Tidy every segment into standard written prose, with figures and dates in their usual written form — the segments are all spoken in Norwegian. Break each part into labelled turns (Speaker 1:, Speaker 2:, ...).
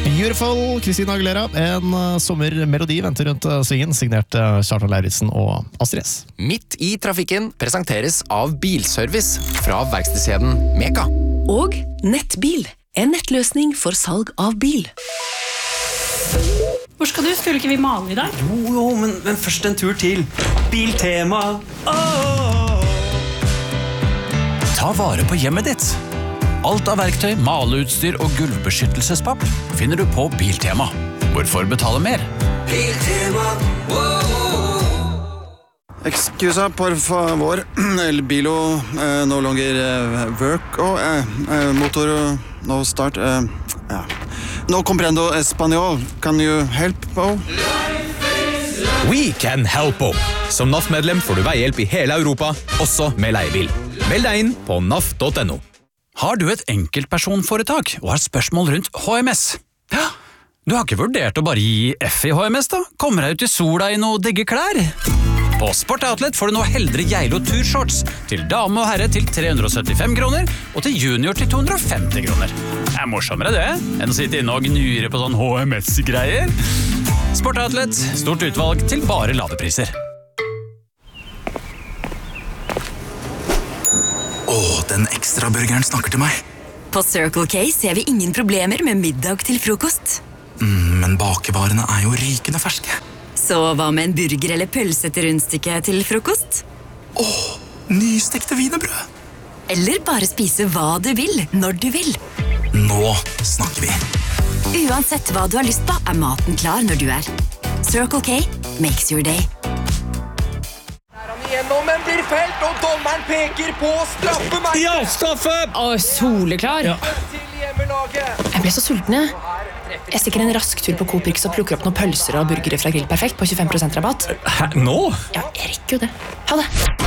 Speaker 1: Beautiful, Christina Aguilera. En sommermelodi venter rundt svingen, signert Kjartan Lauritzen og Astrid S.
Speaker 2: Midt i trafikken presenteres av Bilservice fra verkstedskjeden Meka.
Speaker 3: Og Nettbil, en nettløsning for salg av bil.
Speaker 4: Hvor skal du? Skulle ikke vi male i dag?
Speaker 5: Jo, men først en tur til Biltema.
Speaker 6: Ta vare på hjemmet ditt. Alt av verktøy, maleutstyr og gulvbeskyttelsespapp finner du på Biltema. Hvorfor betale mer?
Speaker 5: Biltema.
Speaker 7: Excusa, por favor. El bilo no longer work. Motor no start. Ja. No comprendo español. Can you help?
Speaker 8: We can help. Som NAF-medlem får du veihjelp i hele Europa, også med leiebil. Meld deg inn på naf.no.
Speaker 6: Har du et enkeltpersonforetak og har spørsmål rundt HMS? Ja, du har ikke vurdert å bare gi F i HMS da? Kommer deg ut i sola i noe digge klær? På Sport Outlet får du nå Heldre Geilo turshorts til dame og herre til 375 kroner og til junior til 250 kroner. Det er morsommere det, enn å sitte inne og gnure på sånn HMS-greier. Sport Outlet, stort utvalg til bare lave priser.
Speaker 9: Den ekstra burgeren snakker til meg.
Speaker 3: På Circle K ser vi ingen problemer med middag til frokost.
Speaker 9: Men bakevarene er jo rykende ferske.
Speaker 3: Så hva med en burger eller pølse til rundstykke til frokost?
Speaker 9: Nystekte wienerbrød.
Speaker 3: Eller bare spise hva du vil, når du vil.
Speaker 9: Nå snakker vi.
Speaker 3: Uansett hva du har lyst på, er maten klar når du er. Circle K makes your day.
Speaker 2: Men blir felt, og dommeren peker på straffemerket.
Speaker 8: Ja, straffe!
Speaker 4: Soleklar.
Speaker 8: Ja.
Speaker 4: Jeg ble så sulten, jeg. Jeg stikker en rask tur på Coop-Rix og plukker opp noen pølser og burgere fra Grill Perfekt på 25% rabatt.
Speaker 8: Hæ, nå?
Speaker 4: Ja, jeg rekker jo det. Ha det.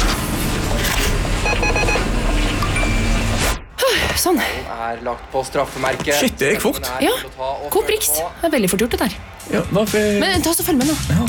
Speaker 4: Sånn.
Speaker 2: Er lagt på straffemerket.
Speaker 8: Shit, det gikk fort.
Speaker 4: Ja, Coop-Rix. Det er veldig fort gjort det der.
Speaker 8: Ja, hvorfor?
Speaker 4: Men ta oss og følg med nå.
Speaker 8: Ja.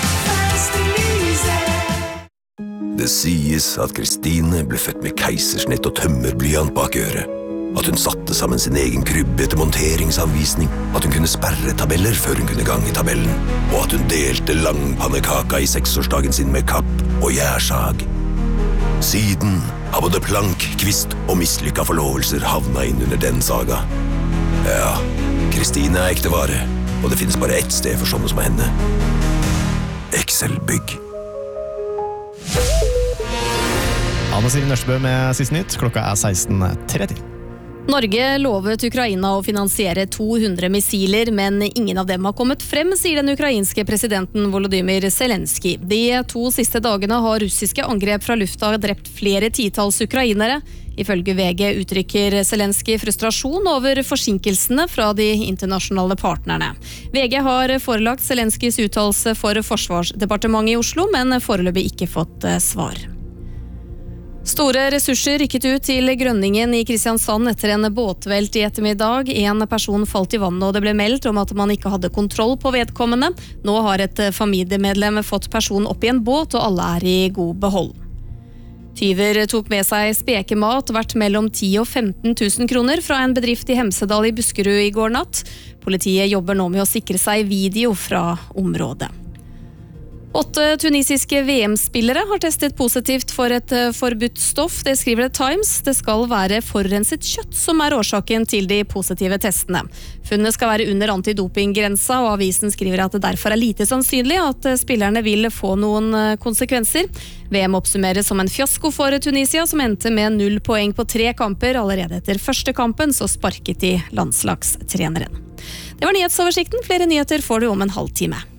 Speaker 10: Det sies at Kristine ble født med keisersnitt og tømmerblyant bak øret. At hun satte sammen sin egen krybbe etter monteringsanvisning. At hun kunne sperre tabeller før hun kunne gange tabellen. Og at hun delte langpannekaka i 6-årsdagen sin med kapp og gjærsag. Siden har både plank, kvist og mislykka forlovelser havna inn under den saga. Ja, Kristine er ekte vare, og det finnes bare ett sted for sånne som henne. Excel-bygg.
Speaker 1: Anne Siri Nørsbø med siste nytt. Klokka er 16:30.
Speaker 11: Norge lovet Ukraina å finansiere 200 missiler, men ingen av dem har kommet frem, sier den ukrainske presidenten Volodymyr Zelensky. De 2 siste dagene har russiske angrep fra lufta drept flere titalls ukrainere. Ifølge VG uttrykker Zelensky frustrasjon over forsinkelsene fra de internasjonale partnerne. VG har forelagt Zelenskys uttalelse for Forsvarsdepartementet i Oslo, men foreløpig ikke fått svar. Store ressurser rykket ut til Grønningen i Kristiansand etter en båtvelt i ettermiddag. En person falt i vannet, og det ble meldt om at man ikke hadde kontroll på vedkommende. Nå har et familiemedlem fått personen opp i en båt, og alle er i god behold. Tyver tok med seg spekemat verdt mellom 10 og 15 000 kroner fra en bedrift i Hemsedal i Buskerud i går natt. Politiet jobber nå med å sikre seg video fra området. 8 tunisiske VM-spillere har testet positivt for et forbudt stoff, det skriver The Times. Det skal være forurenset kjøtt som er årsaken til de positive testene. Funnet skal være under antidopinggrensa, og avisen skriver at det derfor er lite sannsynlig at spillerne vil få noen konsekvenser. VM oppsummeres som en fiasko for Tunisia, som endte med 0 poeng på 3 kamper. Allerede etter første kampen så sparket de landslagstreneren. Det var nyhetsoversikten. Flere nyheter får du om en halvtime.